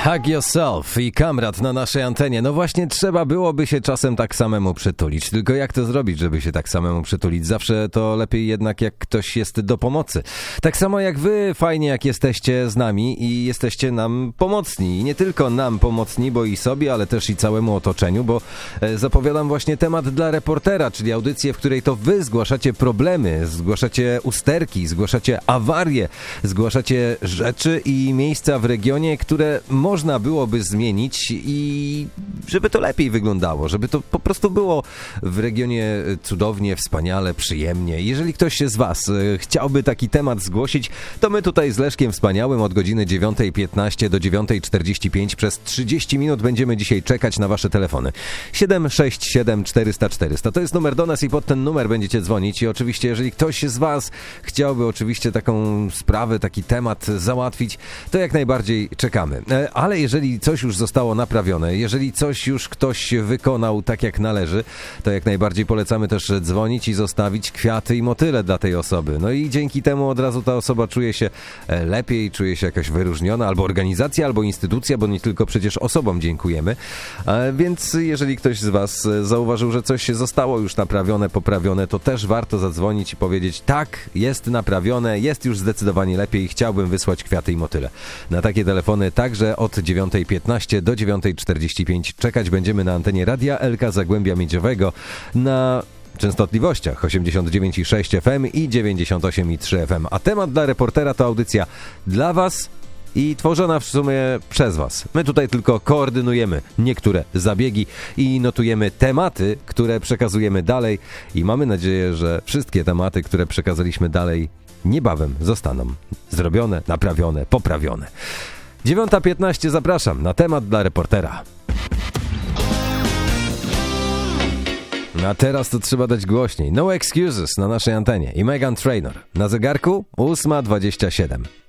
Hug Yourself i Kamrat na naszej antenie. No właśnie trzeba byłoby się czasem tak samemu przytulić. Tylko jak to zrobić, żeby się tak samemu przytulić? Zawsze to lepiej jednak, jak ktoś jest do pomocy. Tak samo jak wy, fajnie jak jesteście z nami i jesteście nam pomocni. I nie tylko nam pomocni, bo i sobie, ale też i całemu otoczeniu, bo zapowiadam właśnie temat dla reportera, czyli audycję, w której to wy zgłaszacie problemy, zgłaszacie usterki, zgłaszacie awarie, zgłaszacie rzeczy i miejsca w regionie, które można byłoby zmienić i żeby to lepiej wyglądało, żeby to po prostu było w regionie cudownie, wspaniale, przyjemnie. Jeżeli ktoś z was chciałby taki temat zgłosić, to my tutaj z Leszkiem Wspaniałym od godziny 9:15 do 9:45 przez 30 minut będziemy dzisiaj czekać na wasze telefony. 767 400 400. To jest numer do nas i pod ten numer będziecie dzwonić i oczywiście jeżeli ktoś z was chciałby oczywiście taką sprawę, taki temat załatwić, to jak najbardziej czekamy. Ale jeżeli coś już zostało naprawione, jeżeli coś już ktoś wykonał tak jak należy, to jak najbardziej polecamy też dzwonić i zostawić kwiaty i motyle dla tej osoby. No i dzięki temu od razu ta osoba czuje się lepiej, czuje się jakaś wyróżniona, albo organizacja, albo instytucja, bo nie tylko przecież osobom dziękujemy. Więc jeżeli ktoś z was zauważył, że coś zostało już naprawione, poprawione, to też warto zadzwonić i powiedzieć: tak, jest naprawione, jest już zdecydowanie lepiej, chciałbym wysłać kwiaty i motyle. Na takie telefony także od 9:15 do 9:45 czekać będziemy na antenie Radia LK Zagłębia Miedziowego na częstotliwościach 89,6 FM i 98,3 FM. A temat dla reportera to audycja dla was i tworzona w sumie przez was. My tutaj tylko koordynujemy niektóre zabiegi i notujemy tematy, które przekazujemy dalej i mamy nadzieję, że wszystkie tematy, które przekazaliśmy dalej, niebawem zostaną zrobione, naprawione, poprawione. 9:15 zapraszam na temat dla reportera. A teraz to trzeba dać głośniej. No Excuses na naszej antenie i Meghan Trainor. Na zegarku 8:27.